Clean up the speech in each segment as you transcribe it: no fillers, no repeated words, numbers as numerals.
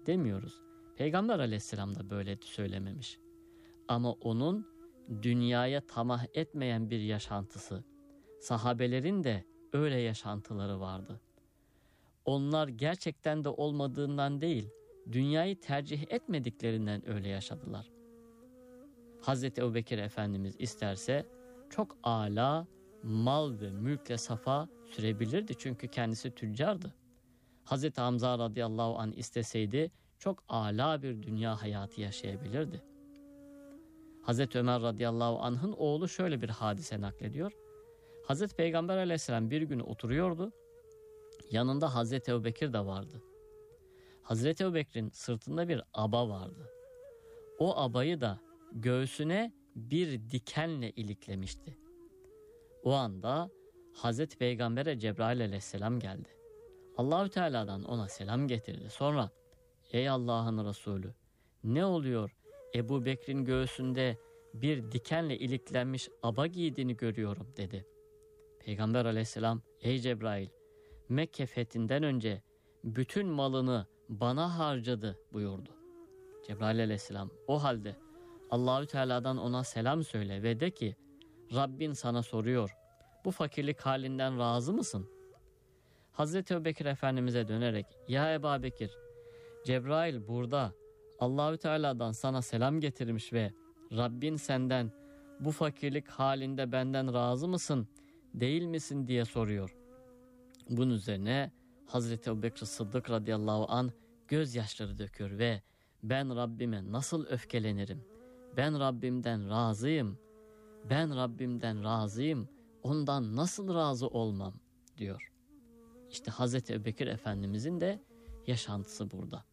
demiyoruz. Peygamber aleyhisselam da böyle söylememiş. Ama onun dünyaya tamah etmeyen bir yaşantısı, sahabelerin de öyle yaşantıları vardı. Onlar gerçekten de olmadığından değil, dünyayı tercih etmediklerinden öyle yaşadılar. Hazreti Ebubekir Efendimiz isterse çok âlâ mal ve mülkle safa sürebilirdi, çünkü kendisi tüccardı. Hazreti Hamza radıyallahu anh isteseydi çok âlâ bir dünya hayatı yaşayabilirdi. Hazreti Ömer radıyallahu anh'ın oğlu şöyle bir hadise naklediyor. Hazreti Peygamber aleyhisselam bir gün oturuyordu. Yanında Hazreti Ebubekir de vardı. Hazreti Ebubekir'in sırtında bir aba vardı. O abayı da göğsüne bir dikenle iliklemişti. O anda Hazreti Peygamber'e Cebrail aleyhisselam geldi. Allahü Teala'dan ona selam getirdi. Sonra ey Allah'ın Resulü, ne oluyor? Ebu Bekir'in göğsünde bir dikenle iliklenmiş aba giydiğini görüyorum dedi. Peygamber aleyhisselam ey Cebrail, Mekke fethinden önce bütün malını bana harcadı buyurdu. Cebrail aleyhisselam o halde Allahü Teala'dan ona selam söyle ve de ki Rabbin sana soruyor, bu fakirlik halinden razı mısın? Hazreti Ebubekir Efendimiz'e dönerek ya Ebu Bekir, Cebrail burada Allahü Teala'dan sana selam getirmiş ve Rabbin senden bu fakirlik halinde benden razı mısın, değil misin diye soruyor. Bunun üzerine Hazreti Ebubekir Sıddık radıyallahu anh gözyaşları döküyor ve ben Rabbime nasıl öfkelenirim? Ben Rabbimden razıyım. Ben Rabbimden razıyım. Ondan nasıl razı olmam diyor. İşte Hazreti Ebubekir Efendimizin de yaşantısı burada.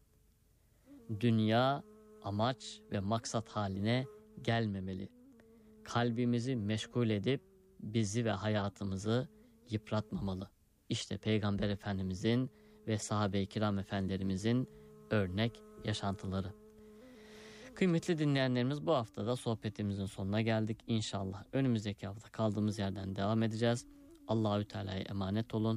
Dünya amaç ve maksat haline gelmemeli. Kalbimizi meşgul edip bizi ve hayatımızı yıpratmamalı. İşte Peygamber Efendimizin ve sahabe-i kiram efendilerimizin örnek yaşantıları. Kıymetli dinleyenlerimiz, bu haftada sohbetimizin sonuna geldik. İnşallah önümüzdeki hafta kaldığımız yerden devam edeceğiz. Allahü Teala'ya emanet olun.